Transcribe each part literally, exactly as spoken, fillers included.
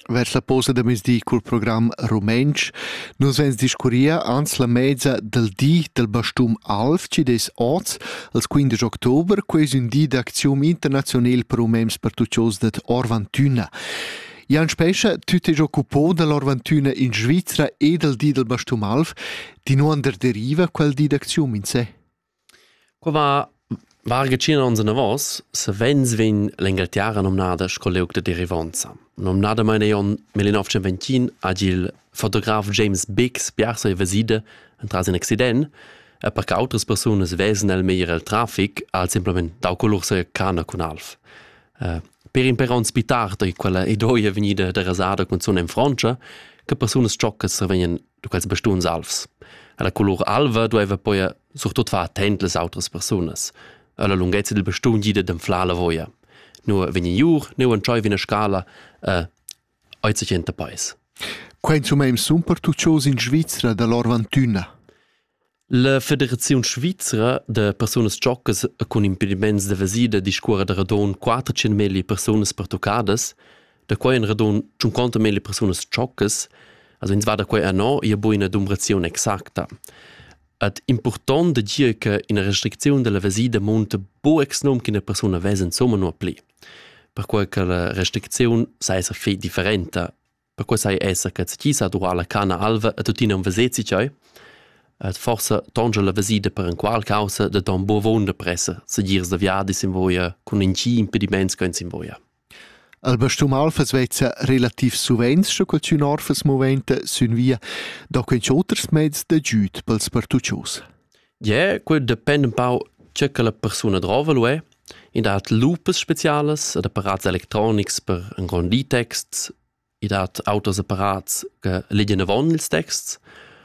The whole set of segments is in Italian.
Vers la posa da mesdì col program Rumensch, nus vens discuria ans la mezza del di del Bastum Alf, ci des oz, als quindici october, quais un di d'aczione internazionale per umems per tucios det Orvantuna. Jan Spescha, tu ti occupò dell'Orvantuna in Svizzera e del di del Bastum Alf, di non der deriva quel di d'aczione in sé? Qua va Var gecina onze navos, se vens vin l'Inghilterra nomnada scoleug de derivanza. Nomnada meine Jon millenovecentventi agi il fotograf James Biggs piarsa e veside entras in accident, e perché altres personas vesen el meir el traffic al simplement dau color se cana con Alf. Uh, per imperons pitar doi quella idoia venida de rasada con zona in Francia, che personas choccas se venien du quels bestuns Alfs. E la color alva dueva poi surtot fa attent les altres personas. Alla lunghezza del bastun gida d'enflar la voia. Nu vegni jur, nu en cioi vina scala, uh, oizzacenta pais. Quain sumem sun per tucios in Svizzera dall'Orvantuna? La Federazione Svizzera de personas gioccas con impediments de vesida discura de radon quattrocento mille personas per tocadas, da quai en radon cinquanta mille personas gioccas, also ins va da quai a no, ia buina numerazione exacta. Ad important de dire che in restrizione della vesida monta bo ex nom che una persona vesen insomma no pli. Per cui che la restrizione sa essere fe differente. Per cui sa essere che se ci sa durare la cana alva a tutti non vesezi cioè, ad forse tonge la vesida per un qual causa de don bo vonda pressa, se girs da viadis in voia con in ci impediments che in voia. Al Bastum Alf svezza relativ suvens scho quel ciun orfes movente sun via doc en choters mezz de giut pels pertucios. Ja, quel depende un pau ce che la persona drova lo è. In dat lupes speciales, ad apparats electronics per un grondi texts, in dat autos apparats che leggen avon ils texts.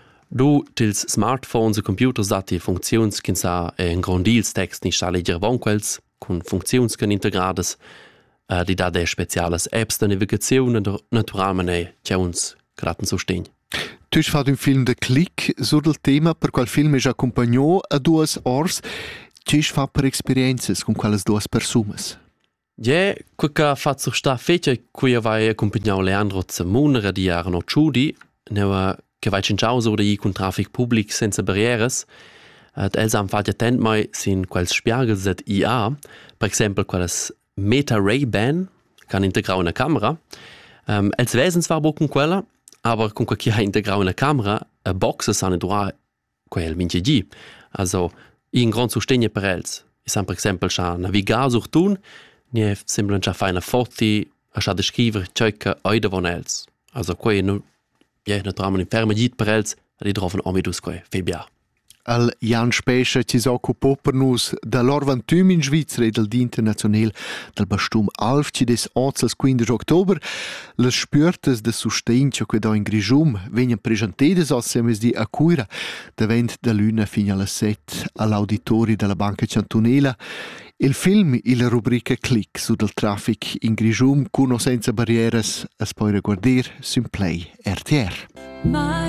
Du tils smartphones e computers dati funzions che sa un grondi ils text ni sta legger avon quels, con funzions che integrades. Uh, die da de speciales apps de navigazione naturalmente c'è uns gratten sostegn. Tu hai fatto un film de click sur del tema per qual film es accompagnò a duas ors. Ci hai fatto per esperiences con quelles duas personas? Ja, quel che ha fatto sta fece cui avai accompagnato Leandro Zamunera di Arno Ciudi, neva che vai cinciao so da i con traffic public senza barrieres. Ad els han fatto attent mai sin quels spiagels at I A, per esempio quelles Meta Ray-Ban kann integrare una camera. Um, els wesen zwar bocken quella, aber con che ha integrare una camera, a boxe sanno dura quel minche gi. Also, in grand sostegno per els. I san per esempio scha navigar sur tun, nie simplement scha feina foti, a scha descriver cioè oida von els. Also, quei nu, ja, naturalmente in ferma git per els, di droven omidus quei, febia. Al Jan Spescha ci s'occupò per nus dall'Orvantuna in Svizzera e del Di Internazionale del Bastum Alf ci des oz quindici october. Le spürtes de sustegno che da in Grigium vengono presentate assieme di a cura davent da luna fino alle sette all'auditori della Banca Cantonela. Il film e la rubrica Click su del traffic in Grigium con o senza barrieres es poi reguardir su Play R T R.